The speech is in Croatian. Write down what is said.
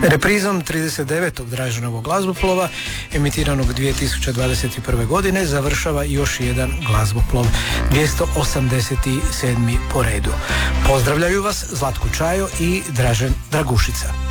Reprizom 39. Draženovog glazboplova, emitiranog 2021. godine, završava još jedan glazboplov, 287. po redu. Pozdravljaju vas Zlatko Čajo i Dražen Dragušica.